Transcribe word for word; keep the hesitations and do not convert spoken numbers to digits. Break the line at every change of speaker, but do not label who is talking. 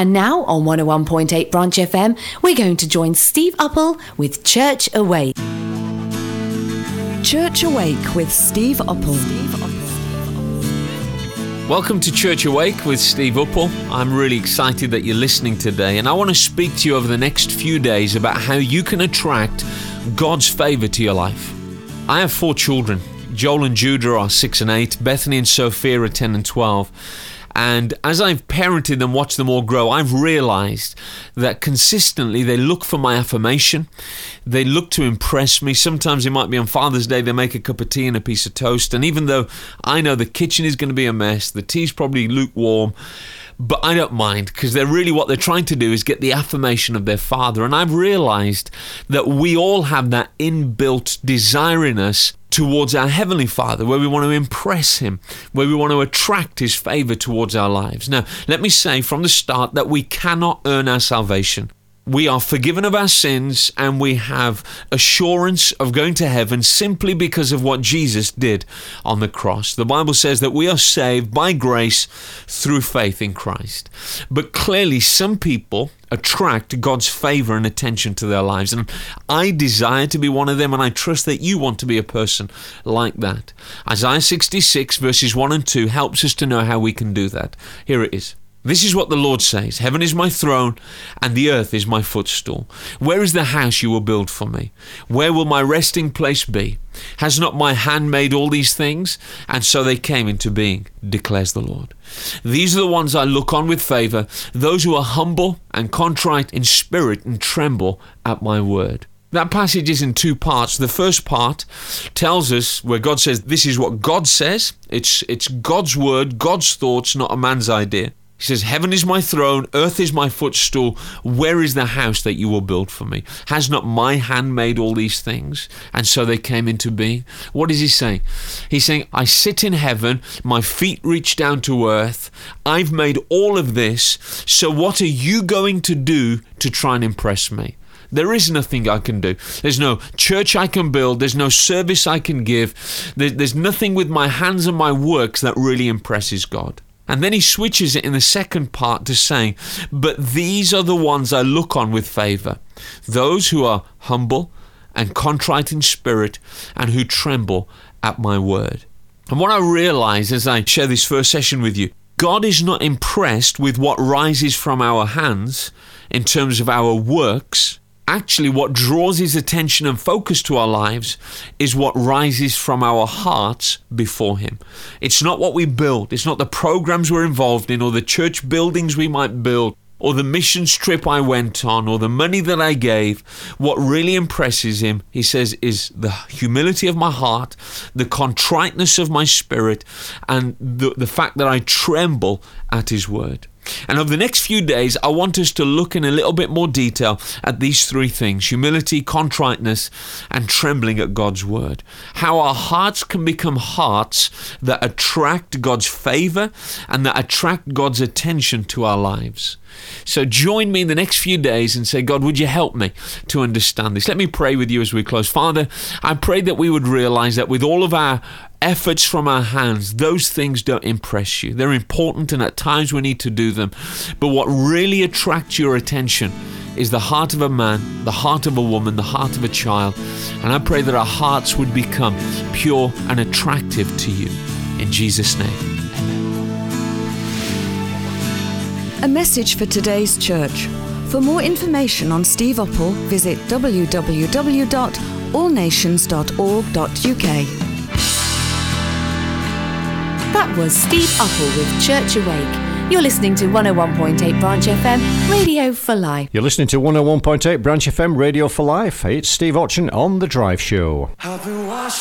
And now on one oh one point eight Branch F M, we're going to join Steve Uppal with Church Awake. Church Awake with Steve Uppal.
Welcome to Church Awake with Steve Uppal. I'm really excited that you're listening today, and I want to speak to you over the next few days about how you can attract God's favour to your life. I have four children. Joel and Judah are six and eight. Bethany and Sophia are ten and twelve. And as I've parented them, watched them all grow, I've realized that consistently they look for my affirmation. They look to impress me. Sometimes it might be on Father's Day, they make a cup of tea and a piece of toast. And even though I know the kitchen is going to be a mess, the tea's probably lukewarm, but I don't mind, because they're really what they're trying to do is get the affirmation of their father. And I've realized that we all have that inbuilt desire in us towards our Heavenly Father, where we want to impress Him, where we want to attract His favor towards our lives. Now, let me say from the start that we cannot earn our salvation. We are forgiven of our sins, and we have assurance of going to heaven simply because of what Jesus did on the cross. The Bible says that we are saved by grace through faith in Christ. But clearly, some people attract God's favor and attention to their lives. And I desire to be one of them, and I trust that you want to be a person like that. Isaiah sixty-six verses one and two helps us to know how we can do that. Here it is. This is what the Lord says: Heaven is my throne, and the earth is my footstool. Where is the house you will build for me? Where will my resting place be? Has not my hand made all these things? And so they came into being, declares the Lord. These are the ones I look on with favor, those who are humble and contrite in spirit and tremble at my word. That passage is in two parts. The first part tells us where God says, this is what God says. It's, it's God's word, God's thoughts, not a man's idea. He says, heaven is my throne, earth is my footstool. Where is the house that you will build for me? Has not my hand made all these things? And so they came into being. What is he saying? He's saying, I sit in heaven, my feet reach down to earth. I've made all of this. So what are you going to do to try and impress me? There is nothing I can do. There's no church I can build. There's no service I can give. There's nothing with my hands and my works that really impresses God. And then he switches it in the second part to saying, but these are the ones I look on with favor, those who are humble and contrite in spirit and who tremble at my word. And what I realize as I share this first session with you, God is not impressed with what rises from our hands in terms of our works. Actually, what draws his attention and focus to our lives is what rises from our hearts before him. It's not what we build. It's not the programs we're involved in or the church buildings we might build or the missions trip I went on or the money that I gave. What really impresses him, he says, is the humility of my heart, the contriteness of my spirit, and the, the fact that I tremble at his word. And over the next few days, I want us to look in a little bit more detail at these three things: humility, contriteness, and trembling at God's word. How our hearts can become hearts that attract God's favor and that attract God's attention to our lives. So join me in the next few days and say, God, would you help me to understand this? Let me pray with you as we close. Father, I pray that we would realize that with all of our efforts from our hands, those things don't impress you. They're important, and at times we need to do them. But what really attracts your attention is the heart of a man, the heart of a woman, the heart of a child. And I pray that our hearts would become pure and attractive to you. In Jesus' name.
A message for today's church. For more information on Steve Uppal, visit w w w dot all nations dot org dot u k. That was Steve Uppal with Church Awake. You're listening to one oh one point eight Branch F M, Radio for Life.
You're listening to one oh one point eight Branch F M, Radio for Life. It's Steve Otchen on The Drive Show.
I've been washed